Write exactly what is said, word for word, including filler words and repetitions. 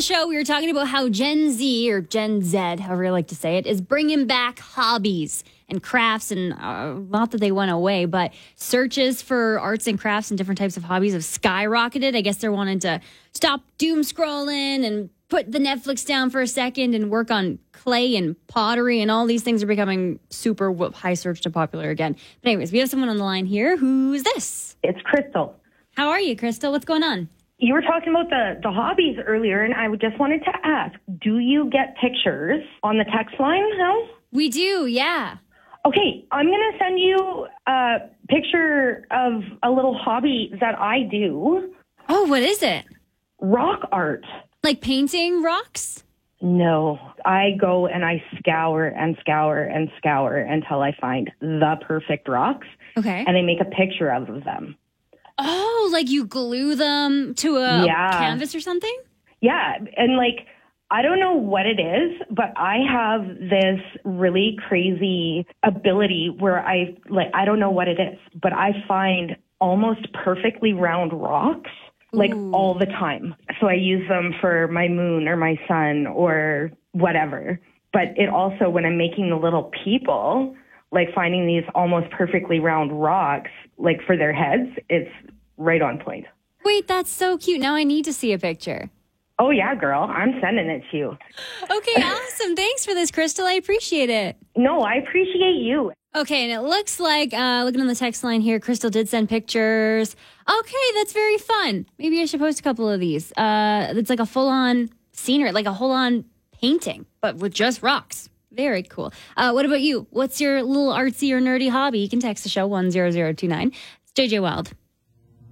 the show, we were talking about how Gen Z, or Gen Z, however you like to say it, is bringing back hobbies and crafts. And uh, not that they went away, but searches for arts and crafts and different types of hobbies have skyrocketed. I guess they're wanting to stop doom scrolling and put the Netflix down for a second and work on clay and pottery, and all these things are becoming super high searched and popular again. But anyways, we have someone on the line here. Who's this? It's Crystal. How are you, Crystal? What's going on? You were talking about the, the hobbies earlier, and I just wanted to ask, do you get pictures on the text line now? We do, yeah. Okay, I'm going to send you a picture of a little hobby that I do. Oh, what is it? Rock art. Like painting rocks? No, I go and I scour and scour and scour until I find the perfect rocks. Okay. And I make a picture of them. Oh, like you glue them to a Yeah. canvas or something? Yeah, and like, I don't know what it is, but I have this really crazy ability where I, like, I don't know what it is, but I find almost perfectly round rocks, like, Ooh. all the time. So I use them for my moon or my sun or whatever. But it also, when I'm making the little people, like finding these almost perfectly round rocks, like for their heads, it's right on point. Wait, that's so cute. Now I need to see a picture. Oh, yeah, girl. I'm sending it to you. Okay, awesome. Thanks for this, Crystal. I appreciate it. No, I appreciate you. Okay, and it looks like, uh, looking on the text line here, Crystal did send pictures. Okay, that's very fun. Maybe I should post a couple of these. Uh, it's like a full-on scenery, like a whole-on painting, but with just rocks. Very cool. Uh, what about you? What's your little artsy or nerdy hobby? You can text the show one zero zero two nine. It's J J Wild.